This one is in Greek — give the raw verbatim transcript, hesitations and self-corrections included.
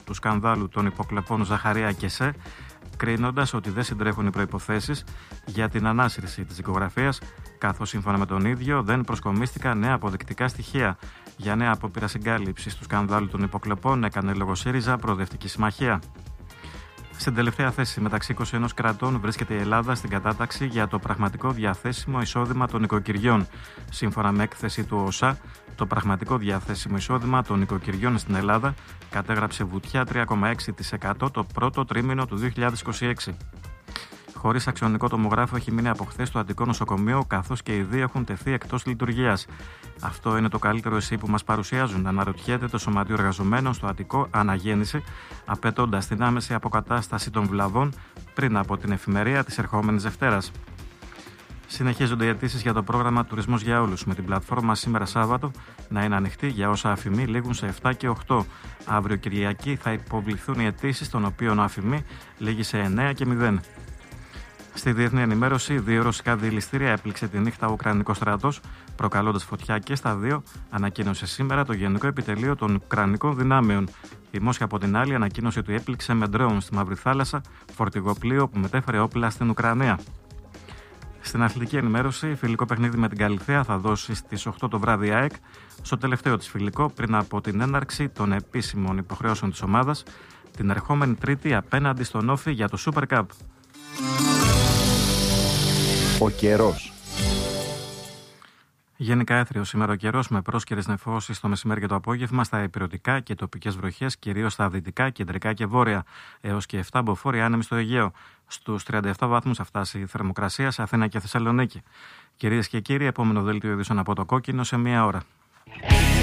του σκανδάλου των υποκλοπών Ζαχαρία και ΣΕ, κρίνοντας ότι δεν συντρέχουν οι προϋποθέσεις για την ανάσυρση της δικογραφίας, καθώς σύμφωνα με τον ίδιο δεν προσκομίστηκαν νέα αποδεικτικά στοιχεία. Για νέα απόπειρα συγκάλυψης του σκανδάλου των υποκλοπών έκανε λόγο ΣΥΡΙΖΑ Προοδευτική Συμμαχία. Στην τελευταία θέση μεταξύ είκοσι ένα κρατών βρίσκεται η Ελλάδα στην κατάταξη για το πραγματικό διαθέσιμο εισόδημα των νοικοκυριών. Σύμφωνα με έκθεση του ΟΣΑ, το πραγματικό διαθέσιμο εισόδημα των νοικοκυριών στην Ελλάδα κατέγραψε βουτιά τρία κόμμα έξι τοις εκατό το πρώτο τρίμηνο του δύο χιλιάδες είκοσι έξι. Χωρίς αξιονικό τομογράφο έχει μείνει από χθες το Αττικό Νοσοκομείο, καθώς και οι δύο έχουν τεθεί εκτός λειτουργίας. Αυτό είναι το καλύτερο ΕΣΥ που μας παρουσιάζουν, αναρωτιέται το Σωματείο Εργαζομένων στο Αττικό Αναγέννηση, απαιτώντας την άμεση αποκατάσταση των βλαβών πριν από την εφημερία της ερχόμενης Δευτέρας. Συνεχίζονται οι αιτήσεις για το πρόγραμμα Τουρισμός για Όλους, με την πλατφόρμα σήμερα Σάββατο να είναι ανοιχτή για όσα αφημί λήγουν σε επτά και οκτώ. Αύριο Κυριακή θα υποβληθούν οι αιτήσεις, των οποίων ο αφημί λήγει σε εννέα και μηδέν. Στη διεθνή ενημέρωση, δύο ρωσικά διελιστήρια έπληξε τη νύχτα ο Ουκρανικός στρατός, προκαλώντας φωτιά και στα δύο, ανακοίνωσε σήμερα το Γενικό Επιτελείο των Ουκρανικών Δυνάμεων. Η Μόσχα, από την άλλη, ανακοίνωσε ότι έπληξε με ντρόουν στη Μαύρη Θάλασσα φορτηγό πλοίο που μετέφερε όπλα στην Ουκρανία. Στην αθλητική ενημέρωση, φιλικό παιχνίδι με την Καλιθέα θα δώσει στις οκτώ το βράδυ η ΑΕΚ, στο τελευταίο της φιλικό πριν από την έναρξη των επίσημων υποχρεώσεων της ομάδας, την ερχόμενη Τρίτη απέναντι στον Όφη για το Super Cup. Ο καιρός. Γενικά έθριο σήμερα ο καιρός, με πρόσκαιρες νεφώσεις το μεσημέρι και το απόγευμα στα ηπειρωτικά και τοπικές βροχές, κυρίως στα δυτικά, κεντρικά και βόρεια, έως και επτά μποφόρ άνεμοι στο Αιγαίο. Στους τριάντα επτά βαθμούς θα φτάσει η θερμοκρασία σε Αθήνα και Θεσσαλονίκη. Κυρίες και κύριοι, επόμενο δέλτιο ειδήσεων από το Κόκκινο σε μία ώρα.